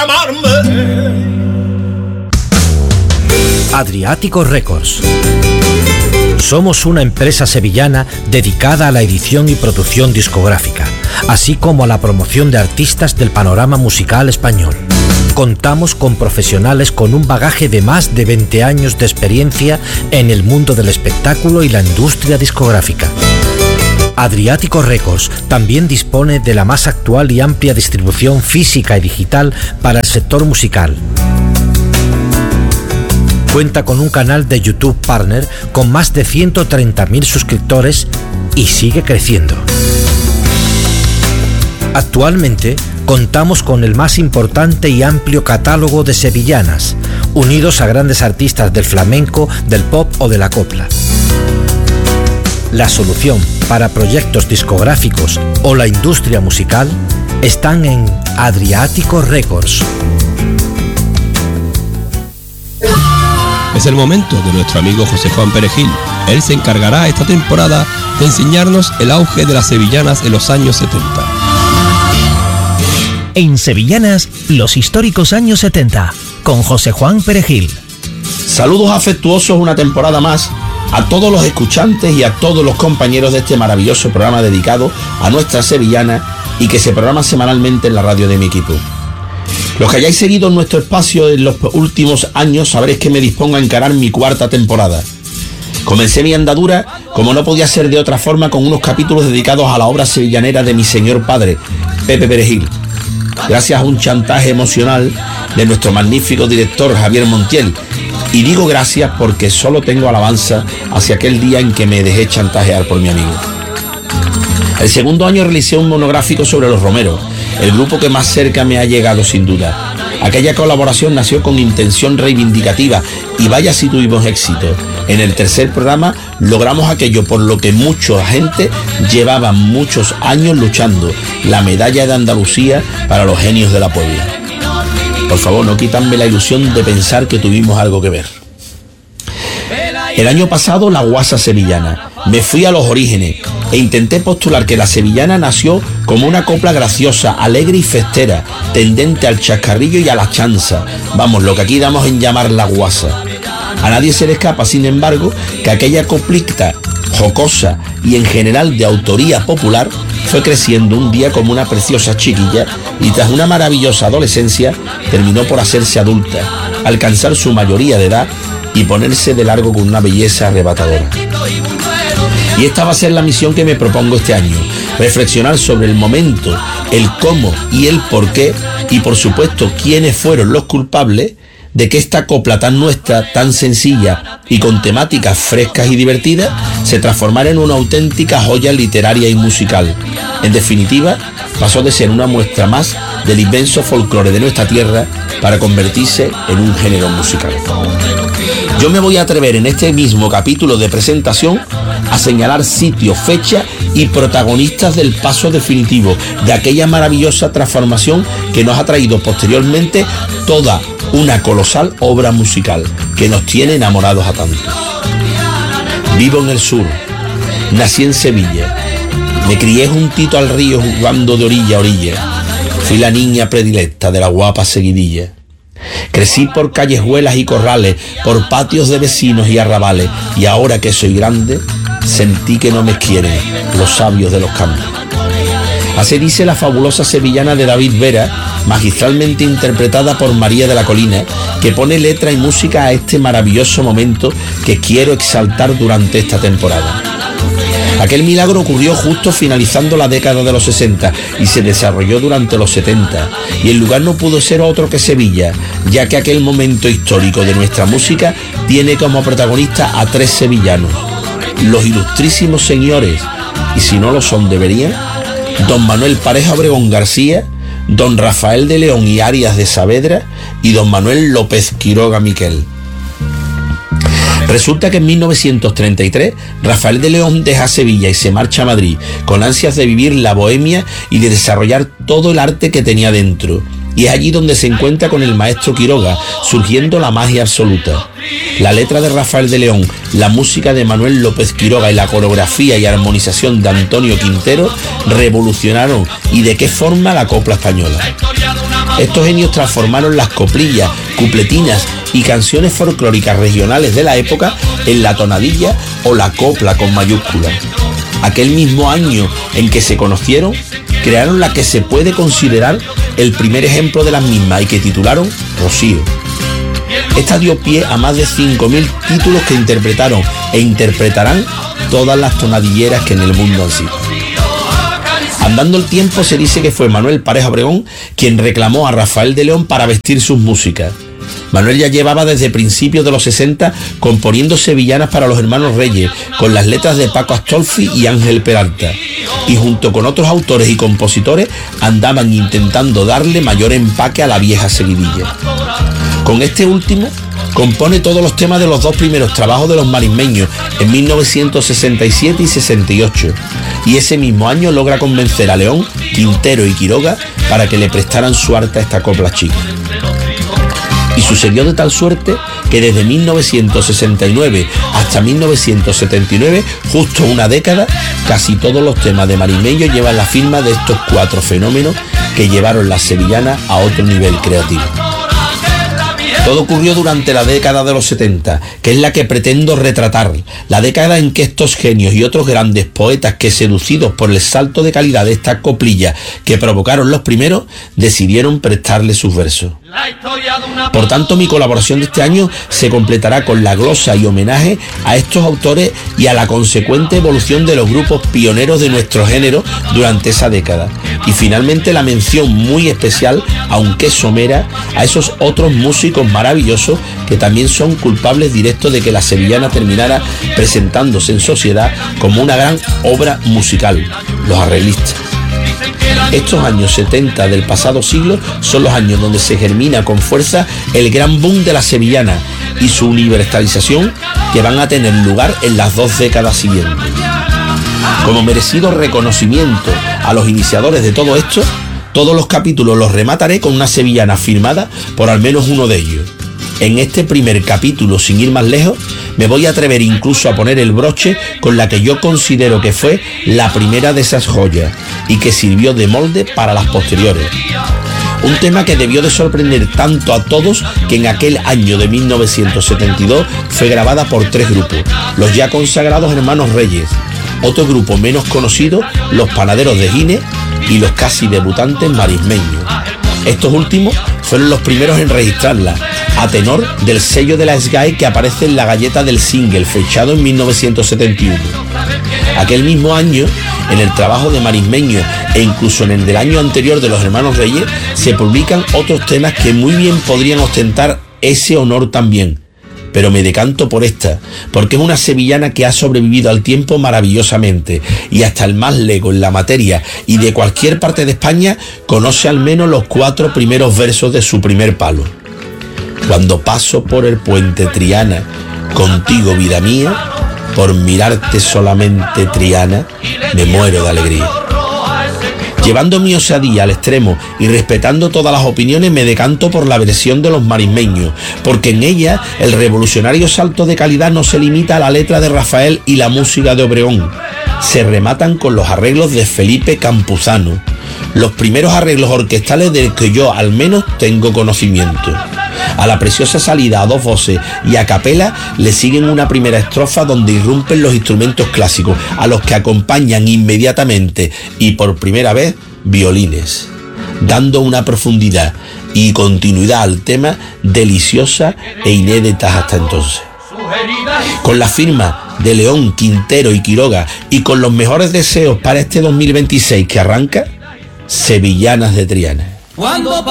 llamarme. Adriático Records. Somos una empresa sevillana dedicada a la edición y producción discográfica, así como a la promoción de artistas del panorama musical español. Contamos con profesionales con un bagaje de más de 20 años de experiencia en el mundo del espectáculo y la industria discográfica. Adriático Records también dispone de la más actual y amplia distribución física y digital para el sector musical. Cuenta con un canal de YouTube Partner con más de 130.000 suscriptores y sigue creciendo. Actualmente contamos con el más importante y amplio catálogo de sevillanas, unidos a grandes artistas del flamenco, del pop o de la copla. La solución para proyectos discográficos o la industria musical están en Adriático Records. Es el momento de nuestro amigo José Juan Perejil. Él se encargará esta temporada de enseñarnos el auge de las sevillanas en los años 70. En Sevillanas, los históricos años 70, con José Juan Perejil. Saludos afectuosos una temporada más a todos los escuchantes y a todos los compañeros de este maravilloso programa dedicado a nuestra sevillana y que se programa semanalmente en la radio de mi equipo. Los que hayáis seguido nuestro espacio en los últimos años sabréis que me dispongo a encarar mi cuarta temporada. Comencé mi andadura, como no podía ser de otra forma, con unos capítulos dedicados a la obra sevillanera de mi señor padre, Pepe Perejil. Gracias a un chantaje emocional de nuestro magnífico director Javier Montiel. Y digo gracias porque solo tengo alabanza hacia aquel día en que me dejé chantajear por mi amigo. El segundo año realicé un monográfico sobre los Romeros, el grupo que más cerca me ha llegado sin duda. Aquella colaboración nació con intención reivindicativa y vaya si tuvimos éxito. En el tercer programa logramos aquello por lo que mucha gente llevaba muchos años luchando, la medalla de Andalucía para los genios de la Puebla. Por favor, no quítanme la ilusión de pensar que tuvimos algo que ver. El año pasado, la guasa sevillana. Me fui a los orígenes e intenté postular que la sevillana nació como una copla graciosa, alegre y festera, tendente al chascarrillo y a la chanza. Vamos, lo que aquí damos en llamar la guasa. A nadie se le escapa, sin embargo, que aquella coplita jocosa y en general de autoría popular fue creciendo un día como una preciosa chiquilla y tras una maravillosa adolescencia terminó por hacerse adulta, alcanzar su mayoría de edad y ponerse de largo con una belleza arrebatadora. Y esta va a ser la misión que me propongo este año, reflexionar sobre el momento, el cómo y el por qué, y por supuesto quiénes fueron los culpables de que esta copla tan nuestra, tan sencilla y con temáticas frescas y divertidas se transformara en una auténtica joya literaria y musical. En definitiva, pasó de ser una muestra más del inmenso folclore de nuestra tierra para convertirse en un género musical. Yo me voy a atrever en este mismo capítulo de presentación a señalar sitios, fechas y protagonistas del paso definitivo de aquella maravillosa transformación que nos ha traído posteriormente toda una colosal obra musical que nos tiene enamorados a tantos. Vivo en el sur, nací en Sevilla, me crié juntito al río jugando de orilla a orilla, fui la niña predilecta de la guapa seguidilla. Crecí por callejuelas y corrales, por patios de vecinos y arrabales, y ahora que soy grande, sentí que no me quieren los sabios de los campos. Así dice la fabulosa sevillana de David Vera, magistralmente interpretada por María de la Colina, que pone letra y música a este maravilloso momento que quiero exaltar durante esta temporada. Aquel milagro ocurrió justo finalizando la década de los 60 y se desarrolló durante los 70, y el lugar no pudo ser otro que Sevilla, ya que aquel momento histórico de nuestra música tiene como protagonista a tres sevillanos, los ilustrísimos señores, y si no lo son deberían, don Manuel Pareja Obregón García, don Rafael de León y Arias de Saavedra y don Manuel López Quiroga Miquel. Resulta que en 1933 Rafael de León deja Sevilla y se marcha a Madrid con ansias de vivir la bohemia y de desarrollar todo el arte que tenía dentro. y es allí donde se encuentra con el maestro Quiroga, surgiendo la magia absoluta. La letra de Rafael de León, la música de Manuel López Quiroga y la coreografía y armonización de Antonio Quintero revolucionaron, y de qué forma, la copla española. Estos genios transformaron las coplillas, cupletinas y canciones folclóricas regionales de la época en la tonadilla o la copla con mayúsculas. Aquel mismo año en que se conocieron, crearon la que se puede considerar el primer ejemplo de las mismas y que titularon Rocío. Esta dio pie a más de 5.000 títulos que interpretaron e interpretarán todas las tonadilleras que en el mundo han sido. Andando el tiempo, se dice que fue Manuel Pareja Obregón quien reclamó a Rafael de León para vestir sus músicas. Manuel ya llevaba desde principios de los 60 componiendo sevillanas para los hermanos Reyes, con las letras de Paco Astolfi y Ángel Peralta, y junto con otros autores y compositores andaban intentando darle mayor empaque a la vieja seguidilla. Con este último compone todos los temas de los dos primeros trabajos de los marismeños en 1967 y 68, y ese mismo año logra convencer a León, Quintero y Quiroga para que le prestaran su arte a esta copla chica. Y sucedió de tal suerte que desde 1969 hasta 1979, justo una década, casi todos los temas de marismeños llevan la firma de estos cuatro fenómenos que llevaron las sevillanas a otro nivel creativo. Todo ocurrió durante la década de los 70, que es la que pretendo retratar, la década en que estos genios y otros grandes poetas que, seducidos por el salto de calidad de esta coplilla que provocaron los primeros, decidieron prestarle sus versos. Por tanto, mi colaboración de este año se completará con la glosa y homenaje a estos autores y a la consecuente evolución de los grupos pioneros de nuestro género durante esa década. Y finalmente la mención muy especial, aunque somera, a esos otros músicos maravillosos que también son culpables directos de que la sevillana terminara presentándose en sociedad como una gran obra musical: los arreglistas. Estos años 70 del pasado siglo son los años donde se germina con fuerza el gran boom de la sevillana y su universalización, que van a tener lugar en las 2 décadas siguientes. Como merecido reconocimiento a los iniciadores de todo esto, todos los capítulos los remataré con una sevillana firmada por al menos uno de ellos. En este primer capítulo, sin ir más lejos, me voy a atrever incluso a poner el broche con la que yo considero que fue la primera de esas joyas y que sirvió de molde para las posteriores. Un tema que debió de sorprender tanto a todos que en aquel año de 1972 fue grabada por 3 grupos: los ya consagrados Hermanos Reyes, otro grupo menos conocido, los Panaderos de Gine, y los casi debutantes Marismeños. Estos últimos fueron los primeros en registrarla, a tenor del sello de la SGAE que aparece en la galleta del single, fechado en 1971. Aquel mismo año, en el trabajo de Marismeños e incluso en el del año anterior de los Hermanos Reyes, se publican otros temas que muy bien podrían ostentar ese honor también. Pero me decanto por esta, porque es una sevillana que ha sobrevivido al tiempo maravillosamente, y hasta el más lego en la materia y de cualquier parte de España conoce al menos los 4 primeros versos de su primer palo. Cuando paso por el puente Triana, contigo vida mía, por mirarte solamente Triana, me muero de alegría. Llevando mi osadía al extremo y respetando todas las opiniones, me decanto por la versión de los marismeños, porque en ella el revolucionario salto de calidad no se limita a la letra de Rafael y la música de Obregón. Se rematan con los arreglos de Felipe Campuzano, los primeros arreglos orquestales del que yo al menos tengo conocimiento. A la preciosa salida a 2 voces y a capela le siguen una primera estrofa donde irrumpen los instrumentos clásicos, a los que acompañan inmediatamente y por primera vez violines, dando una profundidad y continuidad al tema deliciosa e inéditas hasta entonces. Con la firma de León, Quintero y Quiroga, y con los mejores deseos para este 2026 que arranca, Sevillanas de Triana.